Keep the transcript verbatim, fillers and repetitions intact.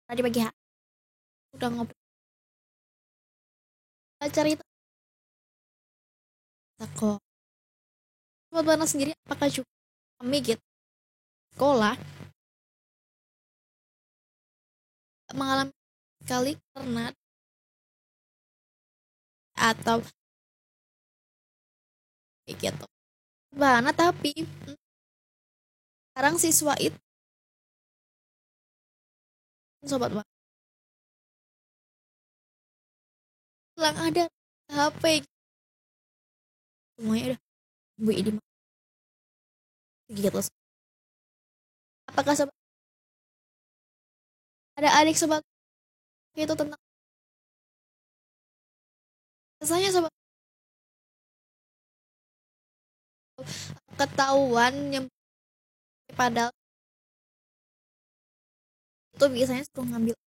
Tadi pagi hari udah ngobrol cerita kok. Buat Bana sendiri apakah juga kami gitu sekolah mengalami sekali karena atau kayak gitu. Bana tapi hmm, sekarang siswa itu sobat Bana bilang ada H P semuanya udah bu ini gitu. Apakah sobat ada adik sobat itu tentang rasanya sobat ketahuan yang padahal itu biasanya suruh ngambil